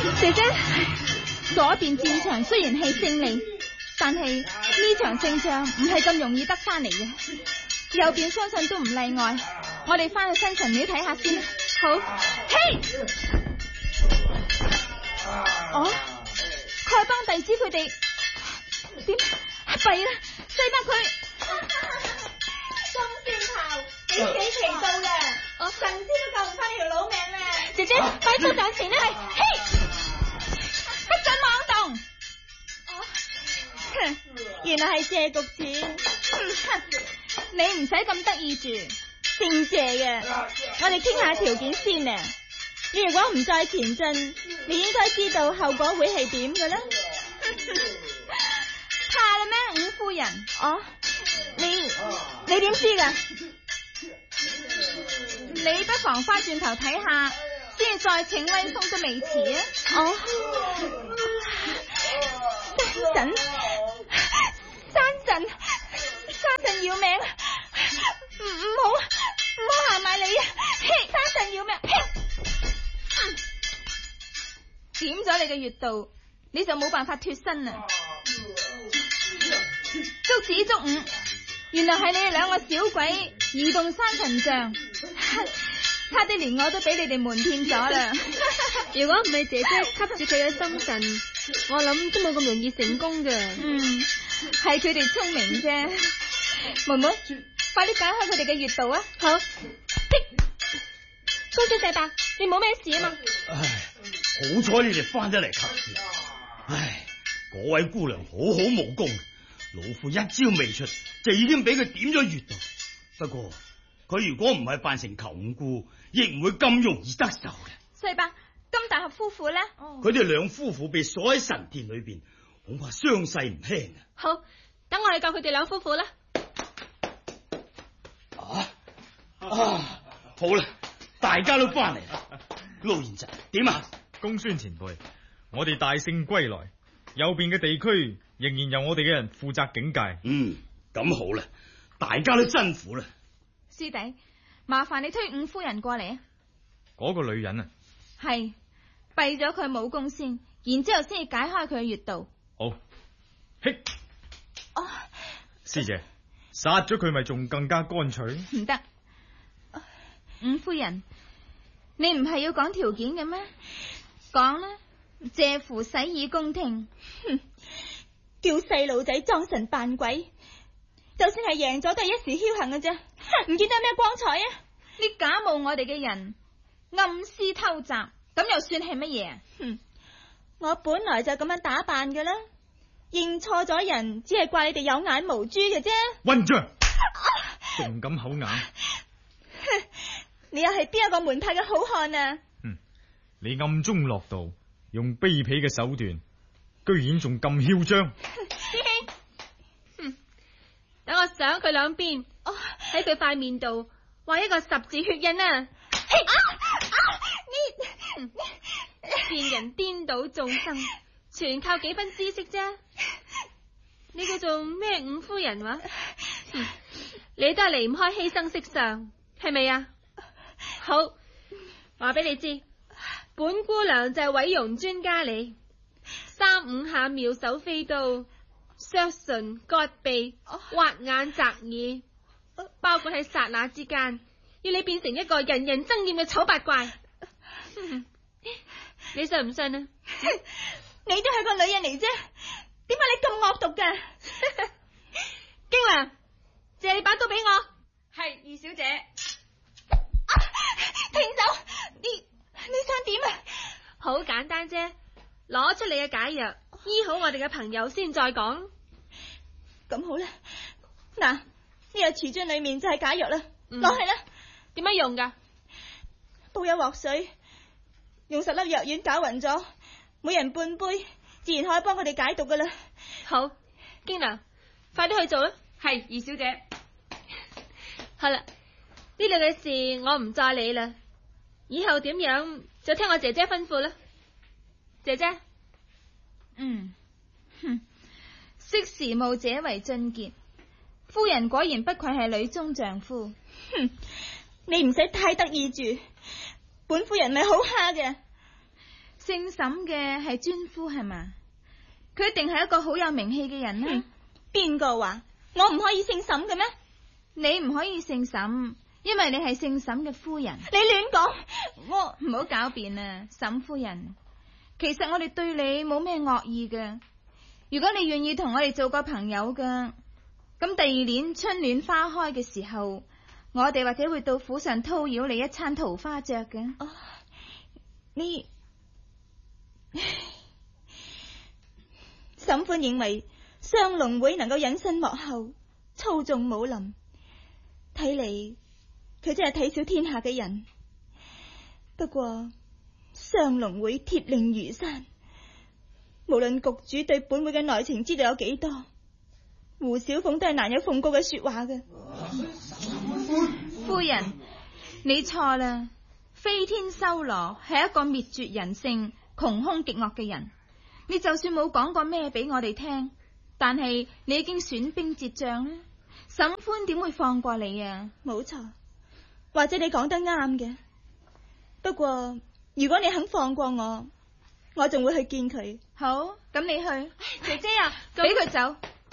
姐姐，左邊戰場雖然係勝利，但係呢場勝仗唔係咁容易得翻嚟嘅。右邊相信都唔例外。我哋翻去新神廟睇下先。好。嘿！哦，丐幫弟子佢哋點弊啦？西北佢鐘先頭，你死期到啦！神仙都救唔翻你條老命啦！ 姐姐，快速上前啦！嘿，不准妄動！原來係謝局長，你唔使咁得意住，姓謝嘅。我哋傾下條件先啊！你如果唔再前進，你應該知道後果會係點嘅啦。怕啦咩，伍夫人？哦，你點知噶？你不妨翻轉頭睇下，先再請威風都未遲啊！哦，山神要命，唔好行埋嚟啊！山神要命，點咗你嘅穴道，你就冇辦法脫身啦！足子足五，原來係你哋兩個小鬼移動山神像，差啲連我都俾你哋瞞騙咗啦！ 如果唔係姐姐吸住佢嘅心神，我諗都冇咁容易成功嘅。 係佢哋聰明啫。妹妹，快啲解開佢哋嘅穴道啊！好。多謝謝伯，你冇咩事啊嘛？ 唉，好彩你哋翻得嚟及時。唉，嗰位姑娘好好武功，老夫一招未出就已經俾佢點咗穴道。不過佢如果唔係扮成裘五姑，亦唔會咁容易得手嘅。 細伯，金大俠夫婦咧？ 佢哋兩夫婦被鎖喺神殿裏邊，恐怕傷勢唔輕啊！ 好，等我哋救佢哋兩夫婦啦。 好啦，大家都翻嚟啦。陸賢侄點啊？ 公孫前輩，我哋大勝歸來，右邊嘅地區仍然由我哋嘅人負責警戒。 咁好啦，大家都辛苦啦。 師弟，麻煩你推伍夫人過嚟啊！ 嗰個女人啊， 係閉咗佢武功先，然之後先至解開佢嘅穴道。 好，嘿，師姐，殺咗佢咪仲更加乾脆？ 唔得，伍夫人，你唔係要講條件嘅咩？講啦，借符洗耳恭聽。叫細路仔裝神扮鬼，就算係贏咗都係一時僥倖嘅啫，唔見得咩光彩啊！你假冒我哋嘅人，暗私偷襲，咁又算係乜嘢啊？我本來就咁樣打扮嘅啦，認錯咗人，只係怪你哋有眼無珠嘅啫。 混賬，仲敢口硬！ 你又係邊一個門派嘅好漢啊？ 你暗中落道，用卑鄙嘅手段，居然仲咁囂張！ 師兄，等我賞佢兩邊，喺佢塊面度畫一個十字血印啊！騙人顛倒眾生，全靠幾分知識啫。你叫做咩伍夫人話？你都係離唔開犧牲色相，係咪啊？好，話俾你知，本姑娘就係毀容專家嚟，3、5下妙手飛刀，削唇割鼻，挖眼摘耳，包括喺剎那之間，要你變成一個人人憎厭嘅醜八怪。你信唔信啊？ 你都係個女人嚟啫，點解你咁惡毒噶？ 京娘，借你把刀俾我。 係二小姐。停手！你想點啊？ 好簡單啫，攞出你嘅解藥，醫好我哋嘅朋友先再講。 咁好啦，嗱，呢個瓷樽裏面就係解藥啦，攞去啦。 點樣用噶？ 煲一鑊水，用10粒藥丸攪勻咗，每人半杯，自然可以幫佢哋解毒噶啦。 好，京娘，快啲去做啦。 係二小姐。 好啦，呢度嘅事我唔再理啦，以後點樣就聽我姐姐吩咐啦。姐姐， 識時務者為俊傑，夫人果然不愧係女中丈夫。你唔使太得意住，本夫人咪好蝦嘅。 姓沈嘅係尊夫係嘛？佢一定係一個好有名氣嘅人啦。 邊個話我唔可以姓沈嘅咩？ 你唔可以姓沈，因為你係姓沈嘅夫人。 你亂講，我唔好狡辯啦，沈夫人。其實我哋對你冇咩惡意嘅。如果你願意同我哋做個朋友嘅，咁第二年春暖花開嘅時候，我哋或者會到府上叨擾你一餐桃花雀嘅。 哦，你沈歡認為雙龍會能夠隱身幕後操縱武林，睇嚟佢真係睇小天下嘅人。不過雙龍會鐵令如山，無論局主對本會嘅內情知道有幾多，胡小鳳都係難有奉告嘅說話嘅。 夫人，你錯啦！飛天修羅係一個滅絕人性、窮兇極惡嘅人。你就算冇講過咩俾我哋聽，但係你已經損兵折將啦。沈歡點會放過你啊？ 冇錯，或者你講得啱嘅。不過如果你肯放過我，我仲會去見佢。 好，咁你去。 姐姐啊， 俾佢走。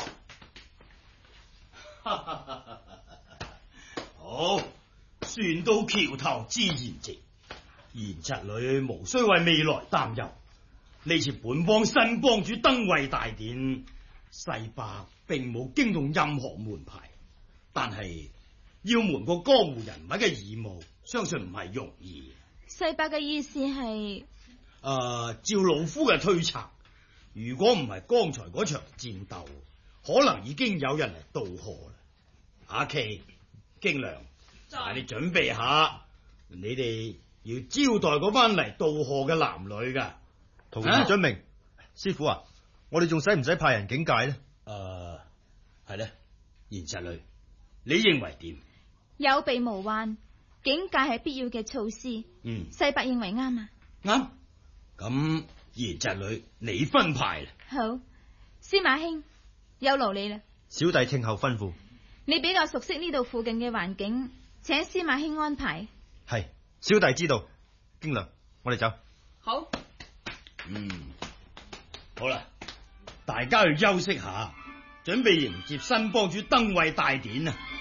好，船到橋頭自然直。賢侄女無需為未來擔憂。呢次本幫新幫主登位大典，世伯並冇驚動任何門派，但係要瞞過江湖人物嘅義務，相信唔係容易。 世伯嘅意思係， 照老夫嘅推測，如果唔係剛才嗰場戰鬥，可能已經有人嚟渡河啦。阿琪、京良，你準備下，你哋要招待嗰班嚟渡河嘅男女噶。 徒兒遵命。師傅啊，我哋仲使唔使派人警戒呢？ 係咧，賢侄女，你認為點？ 有備無患，警戒係必要嘅措施。世伯認為啱啊。 啱。咁賢侄女，你分派啦。 好，司馬兄，有勞你啦。 小弟聽候吩咐。 你比較熟悉呢度附近嘅環境，請司馬兄安排。 係，小弟知道。京良，我哋走。 好。 好啦，大家去休息下，準備迎接新幫主登位大典啊！